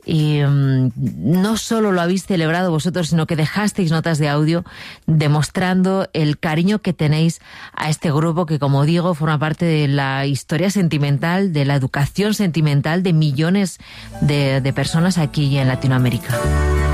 Y no solo lo habéis celebrado vosotros, sino que dejasteis notas de audio demostrando el cariño que tenéis a este grupo que, como digo, forma parte de la historia sentimental, de la educación sentimental de millones de personas aquí en Latinoamérica.